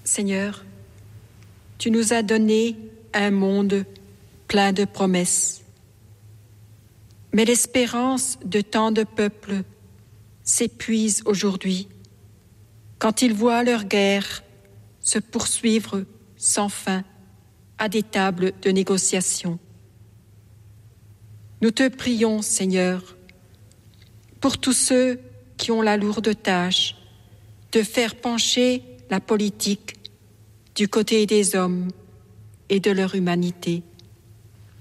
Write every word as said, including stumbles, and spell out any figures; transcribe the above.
Seigneur, tu nous as donné un monde plein de promesses. Mais l'espérance de tant de peuples s'épuise aujourd'hui quand ils voient leur guerre se poursuivre sans fin à des tables de négociation. Nous te prions, Seigneur, pour tous ceux qui ont la lourde tâche de faire pencher la politique du côté des hommes et de leur humanité.